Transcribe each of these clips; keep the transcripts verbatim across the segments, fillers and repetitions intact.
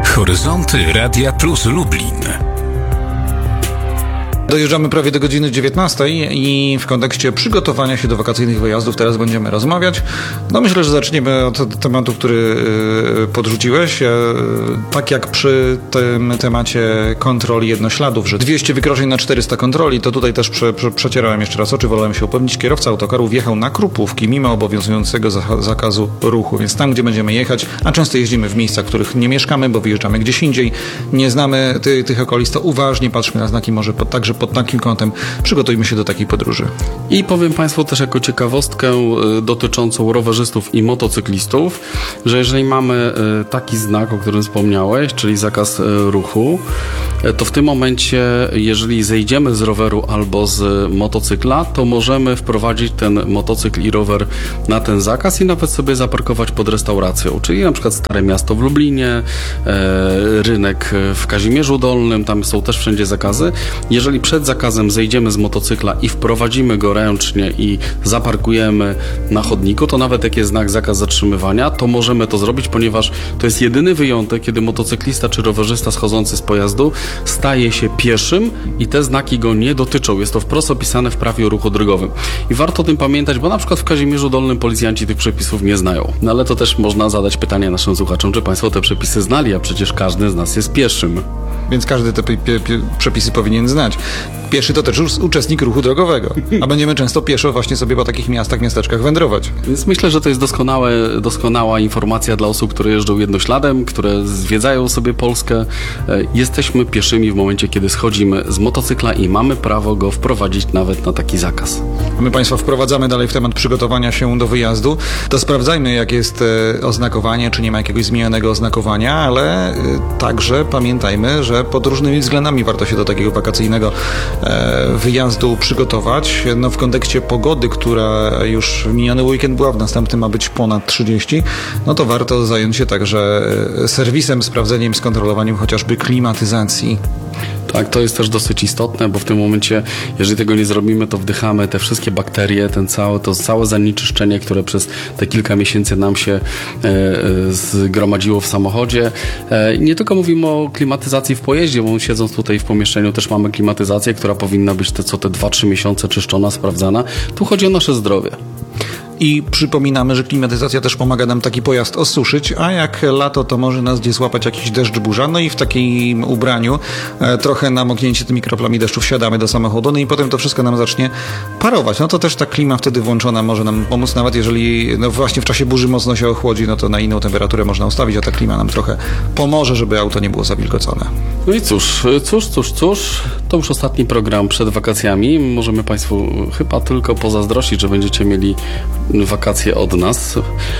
Horyzonty Radia Plus Lublin. Dojeżdżamy prawie do godziny dziewiętnastej i w kontekście przygotowania się do wakacyjnych wyjazdów teraz będziemy rozmawiać. No myślę, że zaczniemy od tematu, który podrzuciłeś. Tak jak przy tym temacie kontroli jednośladów, że dwieście wykroczeń na czterysta kontroli, to tutaj też prze, prze, przecierałem jeszcze raz oczy, wolałem się upewnić. Kierowca autokaru wjechał na Krupówki mimo obowiązującego zakazu ruchu, więc tam, gdzie będziemy jechać, a często jeździmy w miejscach, w których nie mieszkamy, bo wyjeżdżamy gdzieś indziej, nie znamy ty, tych okolic, to uważnie patrzmy na znaki, może pod, także pod takim kątem przygotujmy się do takiej podróży. I powiem Państwu też jako ciekawostkę dotyczącą rowerzystów i motocyklistów, że jeżeli mamy taki znak, o którym wspomniałeś, czyli zakaz ruchu, to w tym momencie, jeżeli zejdziemy z roweru albo z motocykla, to możemy wprowadzić ten motocykl i rower na ten zakaz i nawet sobie zaparkować pod restauracją, czyli na przykład Stare Miasto w Lublinie, e, rynek w Kazimierzu Dolnym, tam są też wszędzie zakazy. Jeżeli przed zakazem zejdziemy z motocykla i wprowadzimy go ręcznie i zaparkujemy na chodniku, to nawet jak jest znak zakaz zatrzymywania, to możemy to zrobić, ponieważ to jest jedyny wyjątek, kiedy motocyklista czy rowerzysta schodzący z pojazdu staje się pieszym i te znaki go nie dotyczą. Jest to wprost opisane w prawie o ruchu drogowym. I warto o tym pamiętać, bo na przykład w Kazimierzu Dolnym policjanci tych przepisów nie znają. No ale to też można zadać pytanie naszym słuchaczom, czy Państwo te przepisy znali, a przecież każdy z nas jest pieszym. Więc każdy te pie- pie- przepisy powinien znać. Pieszy to też już uczestnik ruchu drogowego, a będziemy często pieszo właśnie sobie po takich miastach, miasteczkach wędrować. Więc myślę, że to jest doskonałe, doskonała informacja dla osób, które jeżdżą jednośladem, które zwiedzają sobie Polskę. Jesteśmy pieszymi w momencie, kiedy schodzimy z motocykla i mamy prawo go wprowadzić nawet na taki zakaz. My Państwa wprowadzamy dalej w temat przygotowania się do wyjazdu. To sprawdzajmy, jak jest oznakowanie, czy nie ma jakiegoś zmienionego oznakowania, ale także pamiętajmy, że pod różnymi względami warto się do takiego wakacyjnego wyjazdu przygotować. No w kontekście pogody, która już w miniony weekend była, w następnym ma być ponad trzydzieści, no to warto zająć się także serwisem, sprawdzeniem, skontrolowaniem chociażby klimatyzacji. Tak, to jest też dosyć istotne, bo w tym momencie, jeżeli tego nie zrobimy, to wdychamy te wszystkie bakterie, ten cały, to całe zanieczyszczenie, które przez te kilka miesięcy nam się e, e, zgromadziło w samochodzie. E, nie tylko mówimy o klimatyzacji w pojeździe, bo siedząc tutaj w pomieszczeniu też mamy klimatyzację, która powinna być te, co te dwa trzy miesiące czyszczona, sprawdzana. Tu chodzi o nasze zdrowie. I przypominamy, że klimatyzacja też pomaga nam taki pojazd osuszyć, a jak lato, to może nas gdzieś złapać jakiś deszcz, burza, no i w takim ubraniu e, trochę namoknięci tymi kroplami deszczu wsiadamy do samochodu, no i potem to wszystko nam zacznie parować. No to też ta klima wtedy włączona może nam pomóc, nawet jeżeli no właśnie w czasie burzy mocno się ochłodzi, no to na inną temperaturę można ustawić, a ta klima nam trochę pomoże, żeby auto nie było zawilgocone. No i cóż, cóż, cóż, cóż, to już ostatni program przed wakacjami. Możemy Państwu chyba tylko pozazdrościć, że będziecie mieli wakacje od nas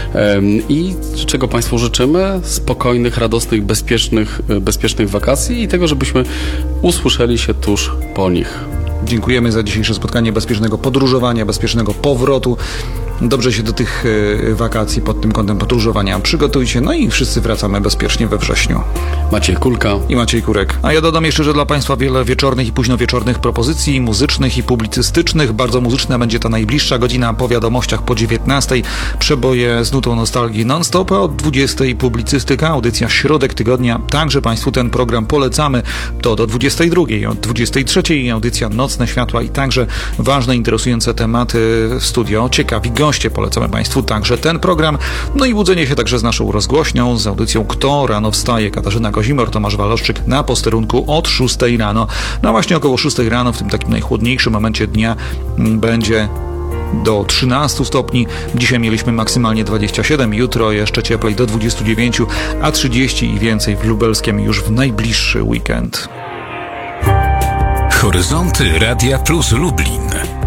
i czego Państwu życzymy? Spokojnych, radosnych, bezpiecznych, bezpiecznych wakacji i tego, żebyśmy usłyszeli się tuż po nich. Dziękujemy za dzisiejsze spotkanie, bezpiecznego podróżowania, bezpiecznego powrotu. Dobrze się do tych wakacji pod tym kątem podróżowania przygotujcie, no i wszyscy wracamy bezpiecznie we wrześniu. Maciej Kulka i Maciej Kurek. A ja dodam jeszcze, że dla Państwa wiele wieczornych i późnowieczornych propozycji muzycznych i publicystycznych. Bardzo muzyczna będzie ta najbliższa godzina po wiadomościach po dziewiętnastej. Przeboje z nutą nostalgii non-stop, a od dwudziestej publicystyka, audycja Środek Tygodnia. Także Państwu ten program polecamy. To do dwudziestej drugiej, od dwudziestej trzeciej audycja Nocne Światła i także ważne, interesujące tematy w studio. Ciekawi goście polecamy Państwu także ten program. No i budzenie się także z naszą rozgłośnią, z audycją Kto rano wstaje? Katarzyna Kozimor, Tomasz Waloszczyk na posterunku od szóstej rano. No właśnie około szóstej rano, w tym takim najchłodniejszym momencie dnia będzie do trzynastu stopni. Dzisiaj mieliśmy maksymalnie dwadzieścia siedem, jutro jeszcze cieplej do dwudziestu dziewięciu, a trzydzieści i więcej w Lubelskiem już w najbliższy weekend. Horyzonty Radia Plus Lublin.